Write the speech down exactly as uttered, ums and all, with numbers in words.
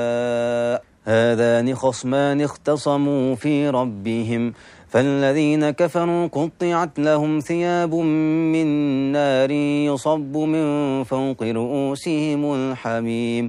هذان خصمان اختصموا في ربهم فالذين كفروا قطعت لهم ثياب من نار يصب من فوق رؤوسهم الحميم